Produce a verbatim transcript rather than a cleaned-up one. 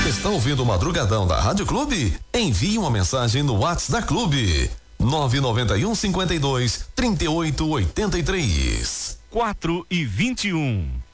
Está ouvindo o Madrugadão da Rádio Clube? Envie uma mensagem no WhatsApp da Clube. nove nove um, cinquenta e dois, trinta e oito, oitenta e três. quatro e vinte e um.